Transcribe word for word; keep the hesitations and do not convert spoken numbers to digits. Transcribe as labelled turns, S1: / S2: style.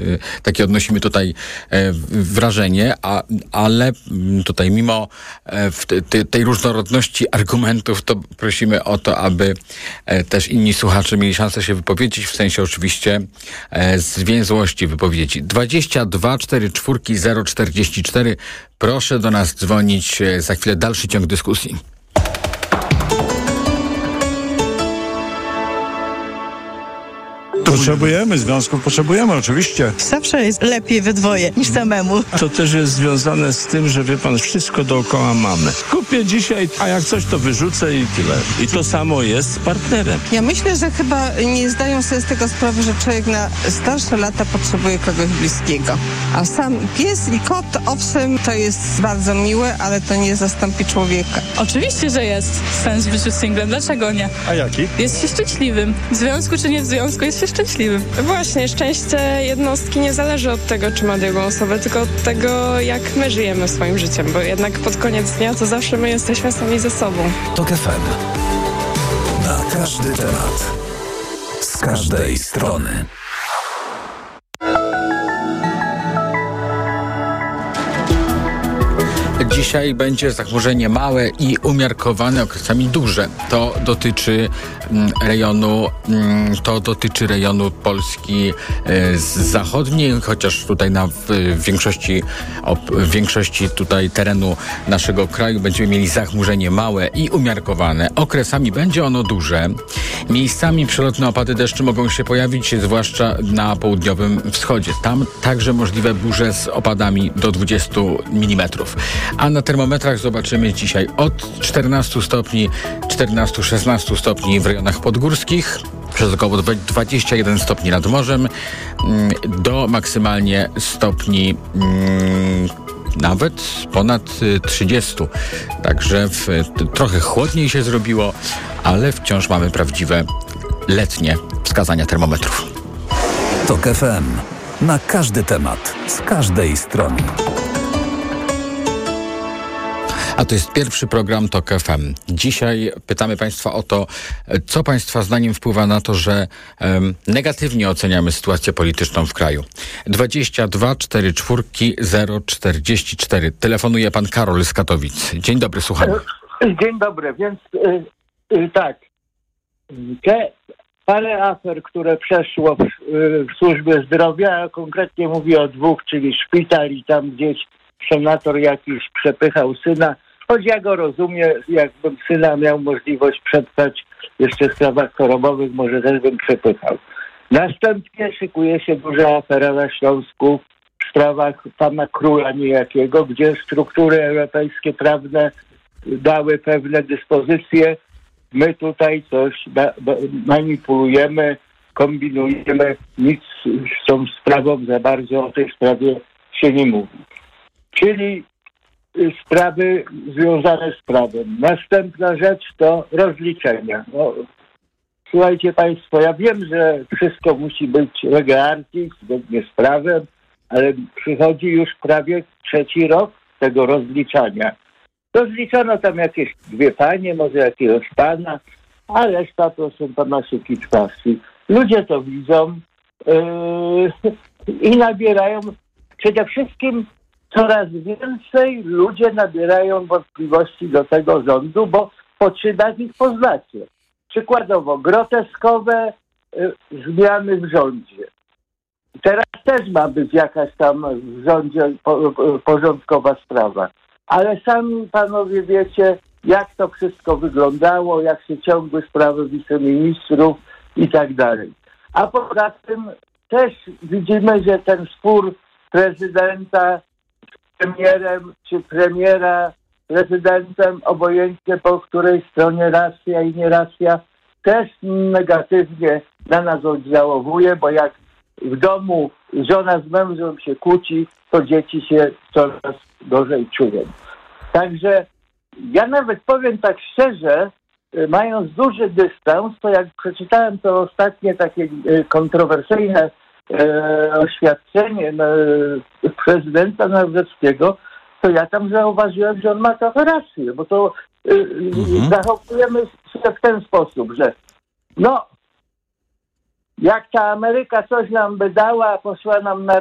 S1: Takie odnosimy tutaj wrażenie, a, ale tutaj mimo te, tej różnorodności argumentów, to prosimy o to, aby też inni słuchacze mieli szansę się wypowiedzieć, w sensie oczywiście zwięzłości wypowiedzi. dwadzieścia dwa czterdzieści cztery zero czterdzieści cztery. Proszę do nas dzwonić. Za chwilę dalszy ciąg dyskusji.
S2: Potrzebujemy związków, potrzebujemy oczywiście.
S3: Zawsze jest lepiej we dwoje niż samemu.
S4: To też jest związane z tym, że wie pan, wszystko dookoła mamy. Kupię dzisiaj, a jak coś to wyrzucę i tyle. I to samo jest z partnerem.
S3: Ja myślę, że chyba nie zdają sobie z tego sprawy, że człowiek na starsze lata potrzebuje kogoś bliskiego. A sam pies i kot, owszem, to jest bardzo miłe, ale to nie zastąpi człowieka.
S5: Oczywiście, że jest sens w życiu singlem. Dlaczego nie?
S2: A jaki?
S5: Jest się szczęśliwym. W związku czy nie w związku, jest się szczęśliwym.
S6: Właśnie, szczęście jednostki nie zależy od tego, czy ma drugą osobę, tylko od tego, jak my żyjemy swoim życiem, bo jednak pod koniec dnia to zawsze my jesteśmy sami ze sobą.
S7: TOK F M. Na każdy temat. Z każdej strony.
S1: Dzisiaj będzie zachmurzenie małe i umiarkowane, okresami duże. To dotyczy mm, rejonu, mm, to dotyczy rejonu Polski y, zachodniej, chociaż tutaj na w, w większości o, w większości tutaj terenu naszego kraju będziemy mieli zachmurzenie małe i umiarkowane. Okresami będzie ono duże. Miejscami przelotne opady deszczu mogą się pojawić, zwłaszcza na południowym wschodzie. Tam także możliwe burze z opadami do dwudziestu milimetrów. A na termometrach zobaczymy dzisiaj od czternastu stopni, czternastu szesnastu stopni w rejonach podgórskich, przez około dwadzieścia jeden stopni nad morzem, do maksymalnie stopni nawet ponad trzydziestu. Także w, trochę chłodniej się zrobiło, ale wciąż mamy prawdziwe letnie wskazania termometrów.
S7: TOK F M. Na każdy temat, z każdej strony.
S1: A to jest pierwszy program TOK F M. Dzisiaj pytamy Państwa o to, co Państwa zdaniem wpływa na to, że um, negatywnie oceniamy sytuację polityczną w kraju. dwadzieścia dwa czterdzieści cztery zero czterdzieści cztery. Telefonuje pan Karol z Katowic. Dzień dobry, słuchamy.
S8: Dzień dobry, więc y, y, tak. Te parę afer, które przeszło w, y, w służbie zdrowia, a konkretnie mówię o dwóch, czyli szpital i tam gdzieś senator jakiś przepychał syna, choć ja go rozumiem, jakbym syna miał możliwość przetrwać jeszcze w sprawach chorobowych, może też bym przepychał. Następnie szykuje się duża afera na Śląsku w sprawach pana króla niejakiego, gdzie struktury europejskie prawne dały pewne dyspozycje. My tutaj coś da, da, manipulujemy, kombinujemy, nic z tą sprawą za bardzo o tej sprawie się nie mówi. Czyli sprawy związane z prawem. Następna rzecz to rozliczenia. No, słuchajcie Państwo, ja wiem, że wszystko musi być lege artis, zgodnie z prawem, ale przychodzi już prawie trzeci rok tego rozliczania. Rozliczono tam jakieś dwie panie, może jakiegoś pana, a reszta to są to nasze kiczpasy. Ludzie to widzą yy, i nabierają przede wszystkim coraz więcej ludzie nabierają wątpliwości do tego rządu, bo po czynach ich poznacie. Przykładowo groteskowe y, zmiany w rządzie. Teraz też ma być jakaś tam w rządzie po, porządkowa sprawa. Ale sami panowie wiecie, jak to wszystko wyglądało, jak się ciągły sprawy wiceministrów i tak dalej. A poza tym też widzimy, że ten spór prezydenta premierem czy premiera prezydentem, obojętnie po której stronie racja i nieracja, też negatywnie na nas oddziałuje, bo jak w domu żona z mężem się kłóci, to dzieci się coraz gorzej czują. Także ja nawet powiem tak szczerze, mając duży dystans, to jak przeczytałem to ostatnie takie kontrowersyjne E, oświadczenie e, prezydenta Nawrockiego, to ja tam zauważyłem, że on ma trochę rację, bo to e, mhm. zachowujemy się w ten sposób, że no jak ta Ameryka coś nam by dała, posła nam na